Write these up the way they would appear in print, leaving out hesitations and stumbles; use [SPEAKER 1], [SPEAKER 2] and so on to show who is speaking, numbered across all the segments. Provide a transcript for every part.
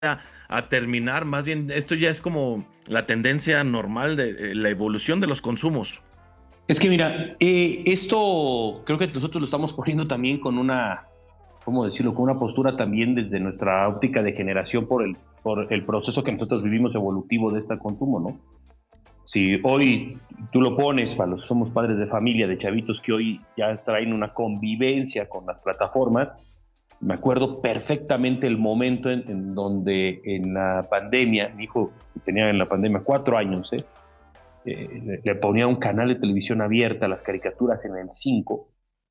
[SPEAKER 1] a terminar, más bien esto ya es como la tendencia normal de la evolución de los consumos.
[SPEAKER 2] Es que mira, esto creo que nosotros lo estamos cogiendo también con una, ¿cómo decirlo? Con una postura también desde nuestra óptica de generación por el proceso que nosotros vivimos evolutivo de este consumo, ¿no? Si hoy tú lo pones para los que somos padres de familia, de chavitos que hoy ya traen una convivencia con las plataformas, me acuerdo perfectamente el momento en donde en la pandemia, mi hijo tenía en la pandemia 4 años, le ponía un canal de televisión abierta, las caricaturas en el 5.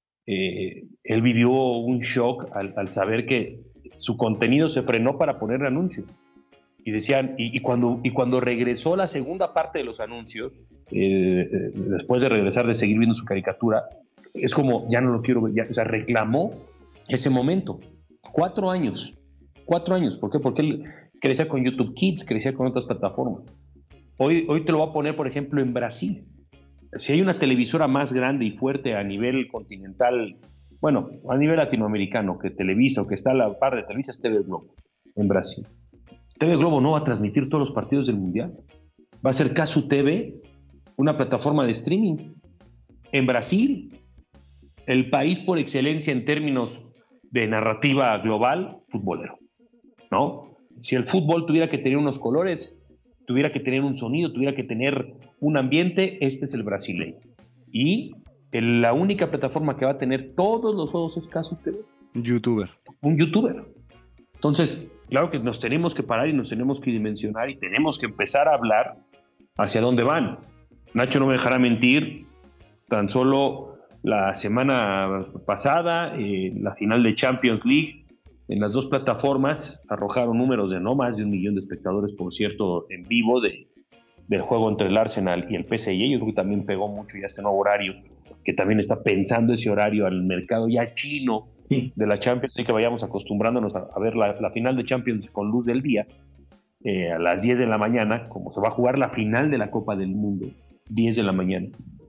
[SPEAKER 2] Él vivió un shock al saber que su contenido se frenó para poner anuncios. Y decían, y cuando regresó la segunda parte de los anuncios, después de regresar de seguir viendo su caricatura, es como, ya no lo quiero ver, ya, o sea, reclamó ese momento. 4 años, 4 años, ¿por qué? Porque él crecía con YouTube Kids, crecía con otras plataformas. Hoy te lo voy a poner, por ejemplo, en Brasil. Si hay una televisora más grande y fuerte a nivel continental, bueno, a nivel latinoamericano, que Televisa o que está a la par de Televisa, es TV Globo, en Brasil. TV Globo no va a transmitir todos los partidos del Mundial. Va a ser Casu TV, una plataforma de streaming. En Brasil, el país por excelencia en términos de narrativa global, futbolero, ¿no? Si el fútbol tuviera que tener unos colores, tuviera que tener un sonido, tuviera que tener un ambiente, este es el brasileño. Y la única plataforma que va a tener todos los juegos es Casu TV,
[SPEAKER 3] Youtuber.
[SPEAKER 2] un youtuber. Entonces, claro que nos tenemos que parar y nos tenemos que dimensionar y tenemos que empezar a hablar hacia dónde van. Nacho no me dejará mentir, tan solo la semana pasada, la final de Champions League, en las dos plataformas arrojaron números de no más de 1 millón de espectadores, por cierto, en vivo del juego entre el Arsenal y el PSG. Yo creo que también pegó mucho ya este nuevo horario, que también está pensando ese horario al mercado ya chino de la Champions, así que vayamos acostumbrándonos a ver la final de Champions con luz del día, a las 10 de la mañana, como se va a jugar la final de la Copa del Mundo, 10 de la mañana.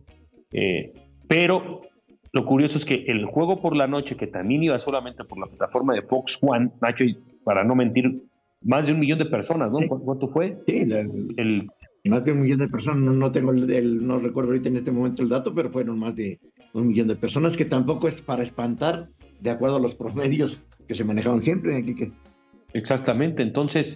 [SPEAKER 2] Pero lo curioso es que el juego por la noche, que también iba solamente por la plataforma de Fox One, Nacho, y para no mentir, más de 1 millón de personas, ¿no?
[SPEAKER 4] Sí,
[SPEAKER 2] ¿Cuánto fue?
[SPEAKER 4] sí,
[SPEAKER 2] El,
[SPEAKER 4] más de 1 millón de personas, no, no tengo no recuerdo ahorita en este momento el dato, pero fueron más de 1 millón de personas, que tampoco es para espantar, de acuerdo a los promedios que se manejaban siempre, aquí que
[SPEAKER 2] exactamente, entonces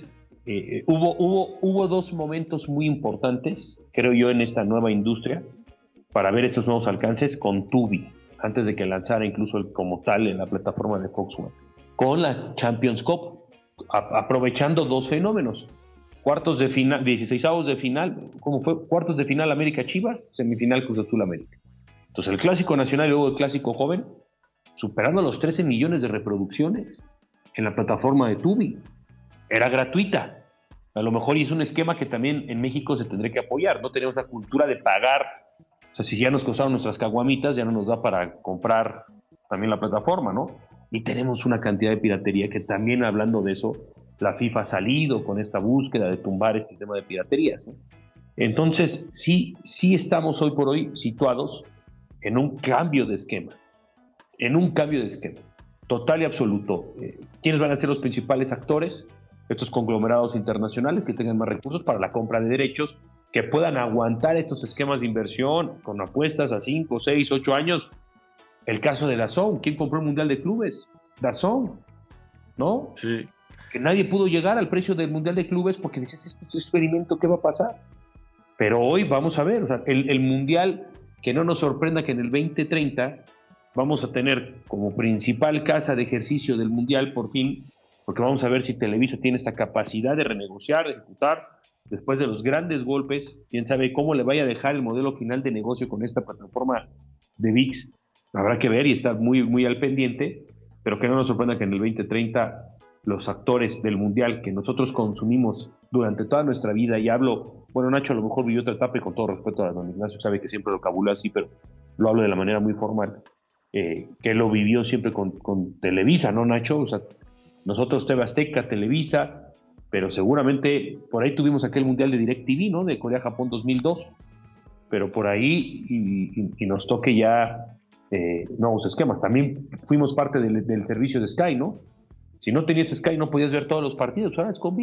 [SPEAKER 2] hubo dos momentos muy importantes, creo yo, en esta nueva industria para ver esos nuevos alcances con Tubi, antes de que lanzara incluso como tal en la plataforma de Fox One, con la Champions Cup, aprovechando dos fenómenos. Cuartos de final, 16avos de final, ¿cómo fue? Cuartos de final América Chivas, semifinal Cruz Azul América. Entonces el clásico nacional y luego el clásico joven, superando los 13 millones de reproducciones en la plataforma de Tubi. Era gratuita. A lo mejor es un esquema que también en México se tendría que apoyar. No tenemos la cultura de pagar. O sea, si ya nos costaron nuestras caguamitas, ya no nos da para comprar también la plataforma, ¿no? Y tenemos una cantidad de piratería que también, hablando de eso, la FIFA ha salido con esta búsqueda de tumbar este tema de piraterías, ¿no? Entonces, sí estamos hoy por hoy situados en un cambio de esquema, en un cambio de esquema, total y absoluto. ¿Quiénes van a ser los principales actores? Estos conglomerados internacionales que tengan más recursos para la compra de derechos, que puedan aguantar estos esquemas de inversión con apuestas a 5, 6, 8 años. El caso de DAZN, ¿quién compró el Mundial de Clubes? DAZN, ¿no?
[SPEAKER 1] Sí.
[SPEAKER 2] Que nadie pudo llegar al precio del Mundial de Clubes porque decías, este experimento, ¿qué va a pasar? Pero hoy vamos a ver, o sea, el Mundial, que no nos sorprenda que en el 2030 vamos a tener como principal casa de ejercicio del Mundial por fin, porque vamos a ver si Televisa tiene esta capacidad de renegociar, de ejecutar, después de los grandes golpes, quién sabe cómo le vaya a dejar el modelo final de negocio con esta plataforma de VIX. Habrá que ver y estar muy, muy al pendiente, pero que no nos sorprenda que en el 2030 los actores del Mundial que nosotros consumimos durante toda nuestra vida, y hablo, bueno, Nacho a lo mejor vivió otra etapa y con todo respeto a don Ignacio sabe que siempre lo cabuló así, pero lo hablo de la manera muy formal, que lo vivió siempre con Televisa, ¿no, Nacho? O sea, nosotros TV Azteca, Televisa, pero seguramente por ahí tuvimos aquel Mundial de DirecTV, ¿no? De Corea-Japón 2002, pero por ahí y nos toque ya nuevos esquemas. También fuimos parte del servicio de Sky, ¿no? Si no tenías Sky no podías ver todos los partidos, ahora es con